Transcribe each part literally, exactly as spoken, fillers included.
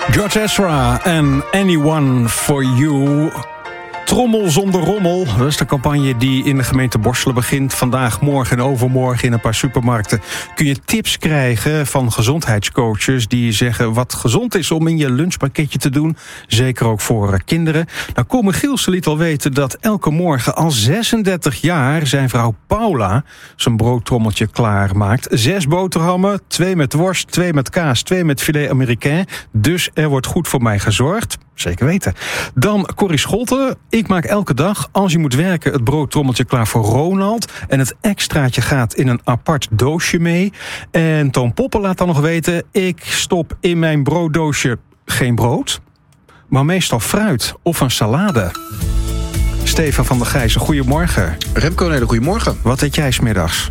George Ezra en Anyone for You. Trommel zonder rommel. Dat is de campagne die in de gemeente Borselen begint. Vandaag, morgen en overmorgen in een paar supermarkten kun je tips krijgen van gezondheidscoaches die zeggen wat gezond is om in je lunchpakketje te doen. Zeker ook voor kinderen. Nou, Come Gielsen liet al weten dat elke morgen al zesendertig jaar zijn vrouw Paula zijn broodtrommeltje klaarmaakt. Zes boterhammen, twee met worst, twee met kaas, twee met filet américain. Dus er wordt goed voor mij gezorgd. Zeker weten. Dan Corrie Scholte. Ik maak elke dag, als je moet werken, het broodtrommeltje klaar voor Ronald. En het extraatje gaat in een apart doosje mee. En Toon Poppen laat dan nog weten, ik stop in mijn brooddoosje geen brood, maar meestal fruit of een salade. Steven van der Gijzen, goedemorgen. Remco, een hele goedemorgen. Wat eet jij 's middags?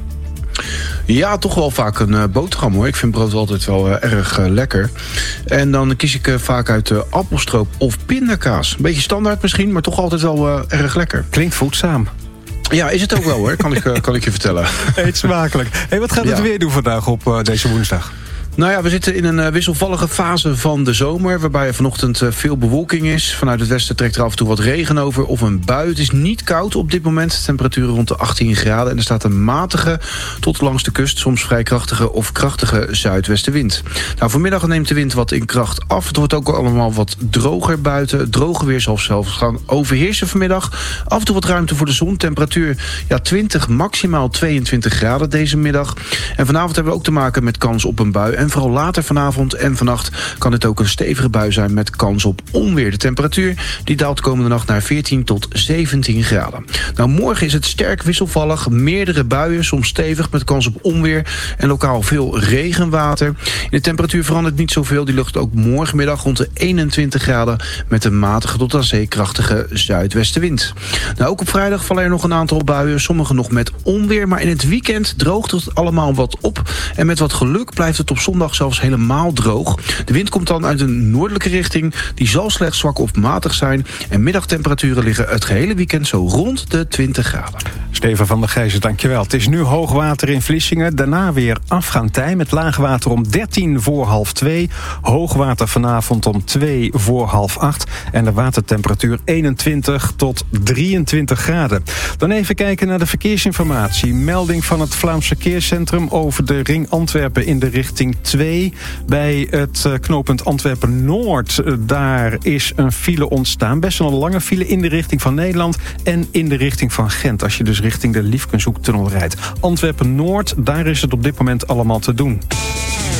Ja, toch wel vaak een uh, boterham hoor. Ik vind brood altijd wel uh, erg uh, lekker. En dan kies ik uh, vaak uit uh, appelstroop of pindakaas. Een beetje standaard misschien, maar toch altijd wel uh, erg lekker. Klinkt voedzaam. Ja, is het ook wel hoor, kan ik, uh, kan ik je vertellen. Eet smakelijk. Hey, wat gaat het ja. weer doen vandaag op uh, deze woensdag? Nou ja, we zitten in een wisselvallige fase van de zomer, waarbij er vanochtend veel bewolking is. Vanuit het westen trekt er af en toe wat regen over of een bui. Het is niet koud op dit moment. Temperaturen rond de achttien graden. En er staat een matige tot langs de kust, soms vrij krachtige of krachtige zuidwestenwind. Nou, vanmiddag neemt de wind wat in kracht af. Het wordt ook allemaal wat droger buiten. Droge weer zal zelfs gaan overheersen vanmiddag. Af en toe wat ruimte voor de zon. Temperatuur ja, twintig, maximaal tweeëntwintig graden deze middag. En vanavond hebben we ook te maken met kans op een bui. En En vooral later vanavond en vannacht kan het ook een stevige bui zijn met kans op onweer. De temperatuur die daalt komende nacht naar veertien tot zeventien graden. Nou, morgen is het sterk wisselvallig. Meerdere buien, soms stevig met kans op onweer. En lokaal veel regenwater. In de temperatuur verandert niet zoveel. Die lucht ook morgenmiddag rond de eenentwintig graden met een matige tot aan zee krachtige zuidwestenwind. Nou, ook op vrijdag vallen er nog een aantal buien. Sommige nog met onweer. Maar in het weekend droogt het allemaal wat op. En met wat geluk blijft het op zondag zelfs helemaal droog. De wind komt dan uit een noordelijke richting. Die zal slechts zwak of matig zijn. En middagtemperaturen liggen het gehele weekend zo rond de twintig graden. Steven van der Gijzen, dankjewel. Het is nu hoogwater in Vlissingen. Daarna weer afgaantij met laagwater om dertien voor half twee. Hoogwater vanavond om twee voor half acht. En de watertemperatuur eenentwintig tot drieëntwintig graden. Dan even kijken naar de verkeersinformatie. Melding van het Vlaams Verkeerscentrum over de ring Antwerpen in de richting twee. Bij het knooppunt Antwerpen-Noord, daar is een file ontstaan. Best wel een lange file in de richting van Nederland en in de richting van Gent. Als je dus richting de Liefkenshoektunnel rijdt. Antwerpen-Noord, daar is het op dit moment allemaal te doen.